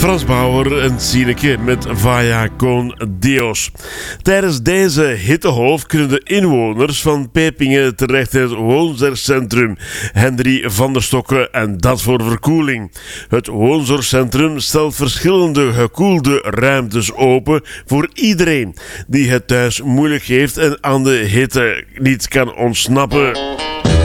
Frans Bauer en Sineke met Vaya con Dios. Tijdens deze hittegolf kunnen de inwoners van Pepingen terecht in het woonzorgcentrum Hendrie van der Stokken en dat voor verkoeling. Het woonzorgcentrum stelt verschillende gekoelde ruimtes open voor iedereen die het thuis moeilijk heeft en aan de hitte niet kan ontsnappen.